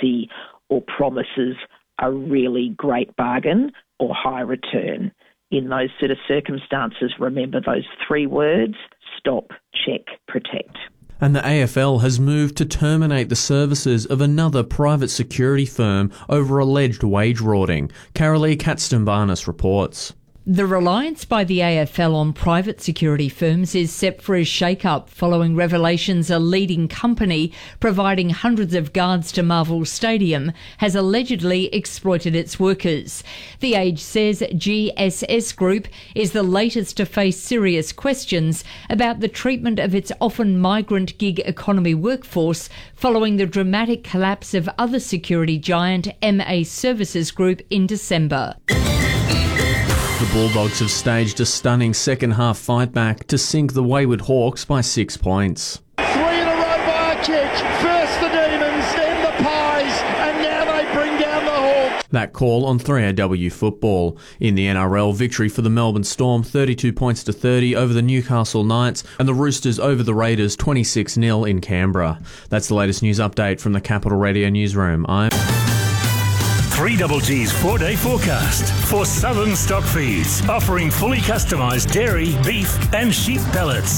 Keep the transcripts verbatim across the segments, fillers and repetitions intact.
fancy or promises a really great bargain or high return. In those sort of circumstances, remember those three words: stop, check, protect. And the A F L has moved to terminate the services of another private security firm over alleged wage rorting. Carolee Katzenbarnis reports. The reliance by the A F L on private security firms is set for a shake-up following revelations a leading company providing hundreds of guards to Marvel Stadium has allegedly exploited its workers. The Age says G S S Group is the latest to face serious questions about the treatment of its often migrant gig economy workforce following the dramatic collapse of other security giant M A Services Group in December. The Bulldogs have staged a stunning second-half fight back to sink the wayward Hawks by six points. Three in a row by Archich. First the Demons, then the Pies, and now they bring down the Hawks. That call on three A W football. In the N R L, victory for the Melbourne Storm, thirty-two points to thirty over the Newcastle Knights, and the Roosters over the Raiders, twenty-six nil in Canberra. That's the latest news update from the Capital Radio newsroom. I'm... three G's four-day forecast for Southern Stock Feeds, offering fully customised dairy, beef and sheep pellets.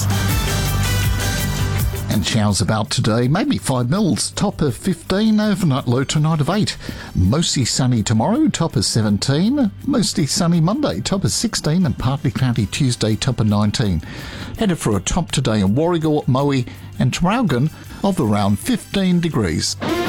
And showers about today, maybe five mils, top of fifteen, overnight low tonight of eight. Mostly sunny tomorrow, top of seventeen. Mostly sunny Monday, top of sixteen, and partly cloudy Tuesday, top of nineteen. Headed for a top today in Warragul, Moe and Traralgon of around fifteen degrees.